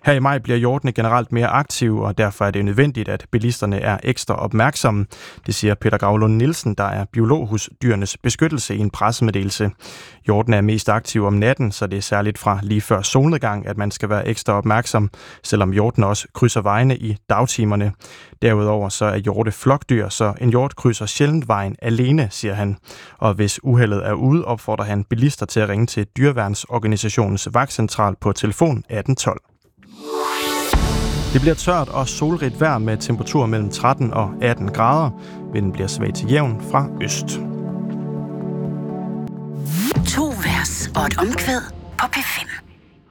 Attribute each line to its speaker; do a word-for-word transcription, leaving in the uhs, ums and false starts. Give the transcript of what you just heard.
Speaker 1: Her i maj bliver hjortene generelt mere aktive, og derfor er det nødvendigt, at bilisterne er ekstra opmærksomme. Det siger Peter Gravlund Nielsen, der er biolog hos Dyrenes Beskyttelse, i en pressemeddelelse. Hjortene er mest aktive om natten, så det er særligt fra lige før solnedgang, at man skal være ekstra opmærksom, selvom hjortene også krydser vejene i dagtimerne. Derudover så er hjorte flokdyr, så en hjort krydser sjældent vejen alene, siger han. Og hvis uheldet er ude, opfordrer han bilister til at ringe til Dyreværnsorganisationens vagtcentral på telefon atten tolv. Det bliver tørt og solrigt vejr med temperaturer mellem tretten og atten grader. Vinden bliver svag til jævn fra øst.
Speaker 2: To vers og et omkvæd på P fem.